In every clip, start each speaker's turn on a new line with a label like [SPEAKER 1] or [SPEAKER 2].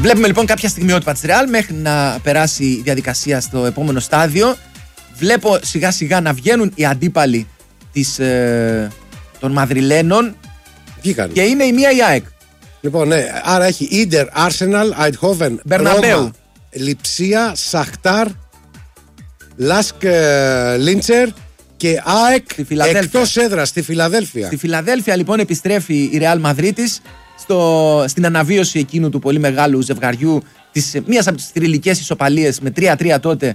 [SPEAKER 1] Βλέπουμε λοιπόν κάποια στιγμιότυπα της Real μέχρι να περάσει η διαδικασία στο επόμενο στάδιο. Βλέπω σιγά σιγά να βγαίνουν οι αντίπαλοι των Μαδριλένων.
[SPEAKER 2] Βγήκαν.
[SPEAKER 1] Και είναι η μία η ΑΕΚ.
[SPEAKER 2] Λοιπόν, ναι, άρα έχει Ίντερ, Άρσεναλ, Αιτχόβεν, Ρώμα, Λιψία, Σαχτάρ, Λάσκ Λίντσερ και ΑΕΚ εκτός έδρας στη Φιλαδέλφια.
[SPEAKER 1] Στη Φιλαδέλφια λοιπόν επιστρέφει η Ρεάλ Μαδρίτης στην αναβίωση εκείνου του πολύ μεγάλου ζευγαριού, μίας από τις θρυλικές ισοπαλίες με 3-3 τότε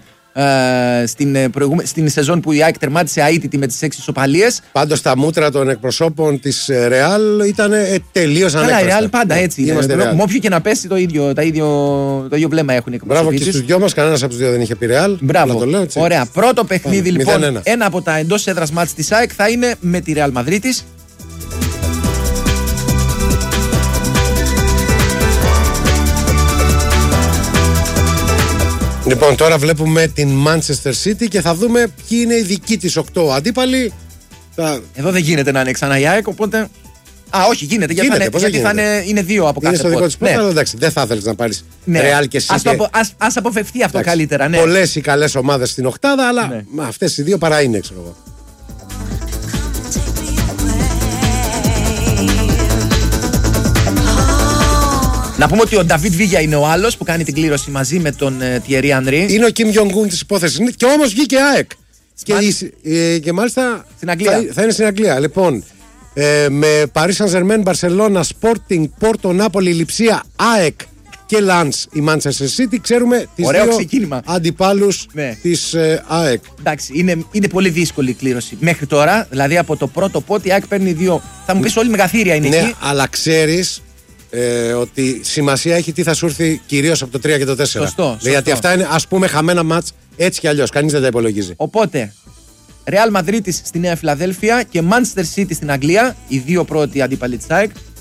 [SPEAKER 1] στην σεζόν που η ΑΕΚ τερμάτισε αίτητη με τις 6 ισοπαλίες.
[SPEAKER 2] Πάντως τα μούτρα των εκπροσώπων της Ρεάλ ήταν τελείως ανέκφραστα.
[SPEAKER 1] Καλά, η Ρεάλ πάντα έτσι είναι. Με όποιο και να πέσει το ίδιο βλέμμα έχουν οι εκπροσώποι.
[SPEAKER 2] Μπράβο και στους δυο μας, κανένας από τους δύο δεν είχε πει Ρεάλ.
[SPEAKER 1] Μπράβο.
[SPEAKER 2] Το λέω,
[SPEAKER 1] ωραία. Πρώτο παιχνίδι λοιπόν, ένα από τα εντός έδρας μάτς της ΑΕΚ θα είναι με τη Ρεάλ Μαδρίτης.
[SPEAKER 2] Λοιπόν, τώρα βλέπουμε την Manchester City και θα δούμε ποιοι είναι οι δικοί της 8 αντίπαλοι.
[SPEAKER 1] Εδώ δεν γίνεται να είναι ξανά η ΑΕΚ, οπότε. Όχι, γίνεται. Γιατί είναι 2 από κάθε.
[SPEAKER 2] Είναι στο δικό της πόρτα, αλλά εντάξει, δεν θα ήθελες να πάρεις Real και City.
[SPEAKER 1] Ας αποφευθεί αυτό καλύτερα. Ναι.
[SPEAKER 2] Πολλές οι καλές ομάδες στην οκτάδα, αλλά αυτές οι δύο παρά είναι, ξέρω εγώ.
[SPEAKER 1] Να πούμε ότι ο Νταβίτ Βίγια είναι ο άλλος που κάνει την κλήρωση μαζί με τον Τιερί Ανρί.
[SPEAKER 2] Είναι ο Κιμ Γιονγκούν της υπόθεσης. Και όμως βγήκε ΑΕΚ. Και μάλιστα θα είναι στην Αγγλία. Λοιπόν, με Paris Saint-Germain, Barcelona, Sporting, Porto, Napoli, Λιψία, ΑΕΚ και Lens η Manchester City. Ξέρουμε τις δύο αντιπάλους της ΑΕΚ.
[SPEAKER 1] Εντάξει, είναι πολύ δύσκολη η κλήρωση. Μέχρι τώρα, δηλαδή από το πρώτο πότι η ΑΕΚ παίρνει 2. Θα μου πεις όλοι μεγαθύρια είναι εκεί.
[SPEAKER 2] Ναι, αλλά ξέρεις ότι σημασία έχει τι θα σου έρθει κυρίως από το 3 και το 4.
[SPEAKER 1] Σωστό.
[SPEAKER 2] Γιατί αυτά είναι, ας πούμε, χαμένα μάτς έτσι κι αλλιώς. Κανείς δεν τα υπολογίζει.
[SPEAKER 1] Οπότε, Real Madrid στη Νέα Φιλαδέλφια και Manchester City στην Αγγλία, οι δύο πρώτοι αντίπαλοι της ΑΕΚ.